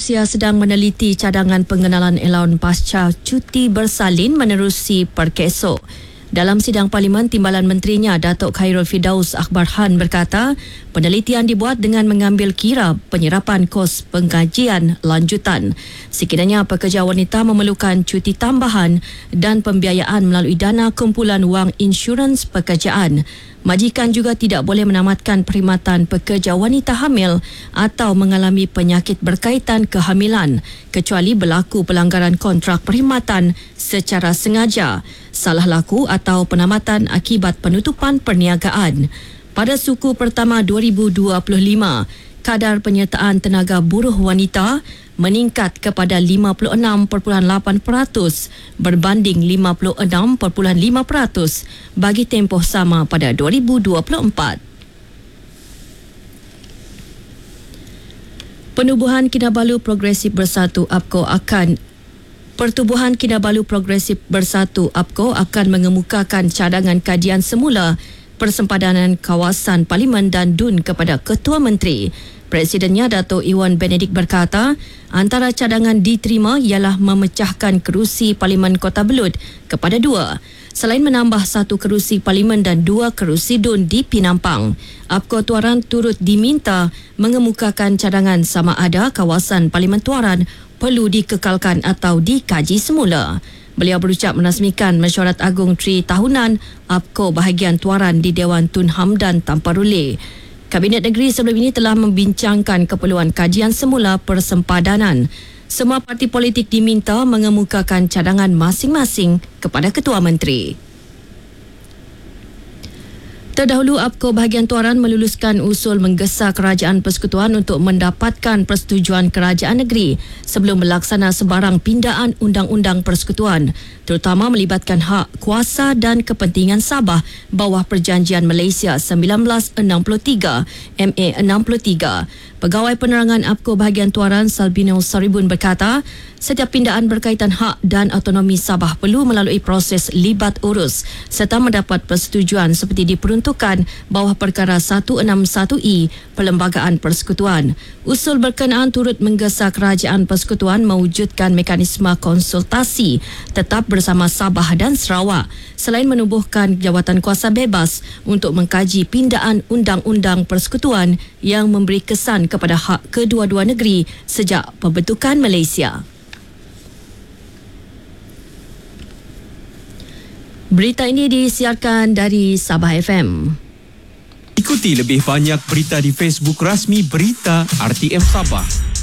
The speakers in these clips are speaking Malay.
Malaysia sedang meneliti cadangan pengenalan allowance pasca cuti bersalin menerusi perkesok. Dalam sidang Parlimen, Timbalan Menterinya Datuk Khairul Firdaus Akbarhan berkata, penelitian dibuat dengan mengambil kira penyerapan kos penggajian lanjutan. Sekiranya pekerja wanita memerlukan cuti tambahan dan pembiayaan melalui dana kumpulan wang insurans pekerjaan, majikan juga tidak boleh menamatkan perkhidmatan pekerja wanita hamil atau mengalami penyakit berkaitan kehamilan kecuali berlaku pelanggaran kontrak perkhidmatan secara sengaja, salah laku atau penamatan akibat penutupan perniagaan. Pada suku pertama 2025, kadar penyertaan tenaga buruh wanita meningkat kepada 56.8% berbanding 56.5% bagi tempoh sama pada 2024. Pertubuhan Kinabalu Progresif Bersatu APKO akan mengemukakan cadangan kajian semula persempadanan kawasan Parlimen dan DUN kepada Ketua Menteri. Presidennya Dato' Iwan Benedict berkata, antara cadangan diterima ialah memecahkan kerusi Parlimen Kota Belud kepada 2, selain menambah 1 kerusi Parlimen dan 2 kerusi DUN di Pinampang. APKO Tuaran turut diminta mengemukakan cadangan sama ada kawasan Parlimen Tuaran perlu dikekalkan atau dikaji semula. Beliau berucap menasmikan mesyuarat agung Tri Tahunan APKO bahagian Tuaran di Dewan Tun Hamdan Tamparule. Kabinet Negeri sebelum ini telah membincangkan keperluan kajian semula persempadanan. Semua parti politik diminta mengemukakan cadangan masing-masing kepada Ketua Menteri. Terdahulu, APKO bahagian Tuaran meluluskan usul menggesa Kerajaan Persekutuan untuk mendapatkan persetujuan Kerajaan Negeri sebelum melaksana sebarang pindaan Undang-Undang Persekutuan, terutama melibatkan hak, kuasa dan kepentingan Sabah bawah Perjanjian Malaysia 1963 MA 63. Pegawai Penerangan APKO bahagian Tuaran Salbino Saribun berkata, setiap pindaan berkaitan hak dan autonomi Sabah perlu melalui proses libat urus serta mendapat persetujuan seperti diperuntukkan bawah perkara 161E Perlembagaan Persekutuan. Usul berkenaan turut menggesa Kerajaan Persekutuan mewujudkan mekanisme konsultasi tetap bersama Sabah dan Sarawak selain menubuhkan jawatan kuasa bebas untuk mengkaji pindaan Undang-Undang Persekutuan yang memberi kesan kepada hak kedua-dua negeri sejak pembentukan Malaysia. Berita ini disiarkan dari Sabah FM. Ikuti lebih banyak berita di Facebook rasmi Berita RTM Sabah.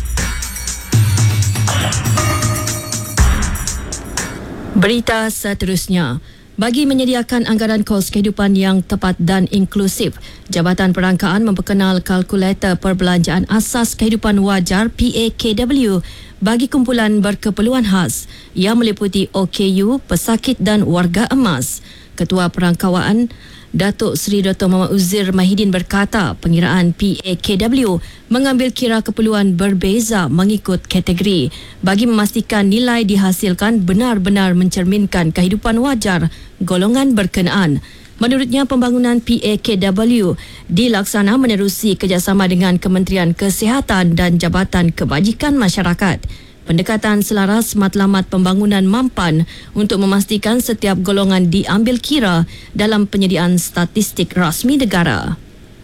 Berita seterusnya. Bagi menyediakan anggaran kos kehidupan yang tepat dan inklusif, Jabatan Perangkaan memperkenal kalkulator perbelanjaan asas kehidupan wajar PAKW bagi kumpulan berkeperluan khas yang meliputi OKU, pesakit dan warga emas. Ketua Perangkawaan Datuk Seri Dr. Muhammad Uzair Mahidin berkata pengiraan PAKW mengambil kira keperluan berbeza mengikut kategori bagi memastikan nilai dihasilkan benar-benar mencerminkan kehidupan wajar golongan berkenaan. Menurutnya, pembangunan PAKW dilaksana menerusi kerjasama dengan Kementerian Kesihatan dan Jabatan Kebajikan Masyarakat. Pendekatan selaras matlamat pembangunan mampan untuk memastikan setiap golongan diambil kira dalam penyediaan statistik rasmi negara.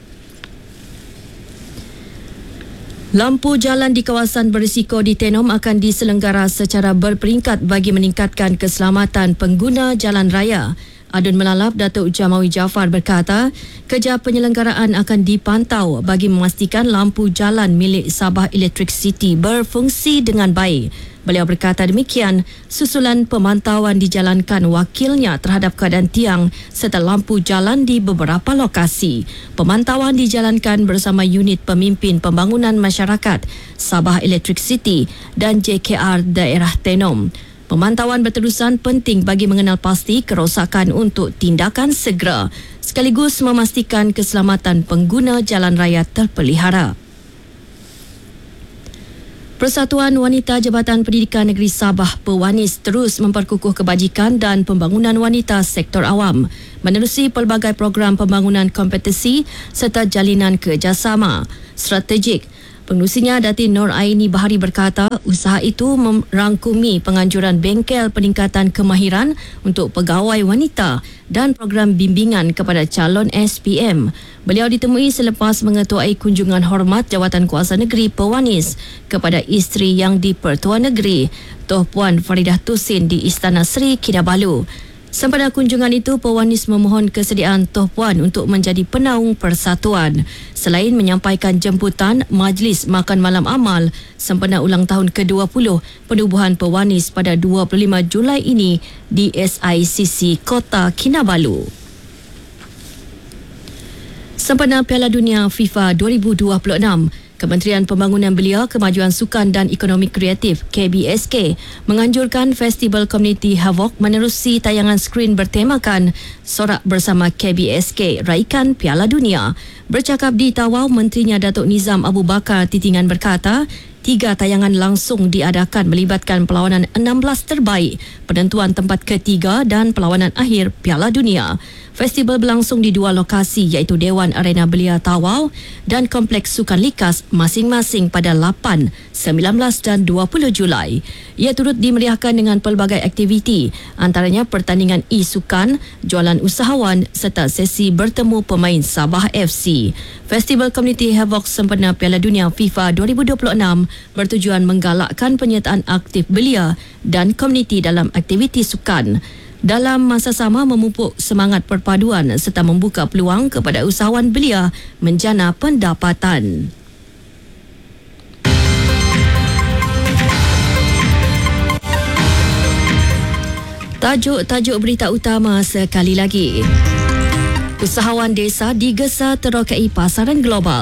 Lampu jalan di kawasan berisiko di Tenom akan diselenggara secara berperingkat bagi meningkatkan keselamatan pengguna jalan raya. Adun Melalap Datuk Jamawi Jaafar berkata, kerja penyelenggaraan akan dipantau bagi memastikan lampu jalan milik Sabah Electric City berfungsi dengan baik. Beliau berkata demikian susulan pemantauan dijalankan wakilnya terhadap keadaan tiang serta lampu jalan di beberapa lokasi. Pemantauan dijalankan bersama unit pemimpin pembangunan masyarakat Sabah Electric City dan JKR daerah Tenom. Pemantauan berterusan penting bagi mengenal pasti kerosakan untuk tindakan segera sekaligus memastikan keselamatan pengguna jalan raya terpelihara. Persatuan Wanita Jabatan Pendidikan Negeri Sabah Perwanis terus memperkukuh kebajikan dan pembangunan wanita sektor awam menerusi pelbagai program pembangunan kompetensi serta jalinan kerjasama strategik. Pengerusinya Datin Nur Aini Bahari berkata usaha itu merangkumi penganjuran bengkel peningkatan kemahiran untuk pegawai wanita dan program bimbingan kepada calon SPM. Beliau ditemui selepas mengetuai kunjungan hormat Jawatan Kuasa Negeri Perwanis kepada isteri yang di-Pertua Negeri, Toh Puan Faridah Tusin di Istana Seri Kinabalu. Sempena kunjungan itu, Perwanis memohon kesediaan Toh Puan untuk menjadi penaung persatuan. Selain menyampaikan jemputan Majlis Makan Malam Amal sempena ulang tahun ke-20 penubuhan Perwanis pada 25 Julai ini di SICC Kota Kinabalu. Sempena Piala Dunia FIFA 2026, Kementerian Pembangunan Belia, Kemajuan Sukan dan Ekonomi Kreatif KBSK menganjurkan Festival Komuniti Havoc menerusi tayangan skrin bertemakan Sorak Bersama KBSK Raikan Piala Dunia. Bercakap di Tawau, Menterinya Datuk Nizam Abu Bakar Titingan berkata 3 tayangan langsung diadakan melibatkan perlawanan 16 terbaik, penentuan tempat ketiga dan perlawanan akhir Piala Dunia. Festival berlangsung di 2 lokasi iaitu Dewan Arena Belia Tawau dan Kompleks Sukan Likas masing-masing pada 8, 19 dan 20 Julai. Ia turut dimeriahkan dengan pelbagai aktiviti, antaranya pertandingan e-sukan, jualan usahawan serta sesi bertemu pemain Sabah FC. Festival Komuniti Havoc sempena Piala Dunia FIFA 2026 bertujuan menggalakkan penyertaan aktif belia dan komuniti dalam aktiviti sukan. Dalam masa sama memupuk semangat perpaduan serta membuka peluang kepada usahawan belia menjana pendapatan. Tajuk berita utama sekali lagi. Usahawan desa digesa terokai pasaran global.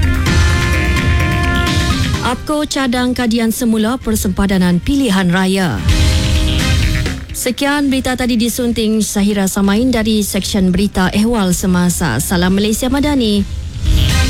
APCO cadang kajian semula persempadanan pilihan raya. Sekian berita tadi disunting Sahira Samain dari Seksyen Berita Ehwal Semasa. Salam Malaysia Madani.